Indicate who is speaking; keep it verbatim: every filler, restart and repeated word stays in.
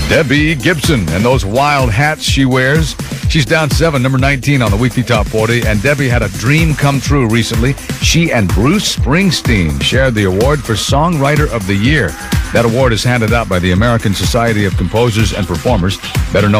Speaker 1: Debbie Gibson and those wild hats she wears. She's down seven, number nineteen on the weekly top forty. And Debbie had a dream come true recently. She and Bruce Springsteen shared the award for Songwriter of the Year. That award is handed out by the American Society of Composers and Performers, better known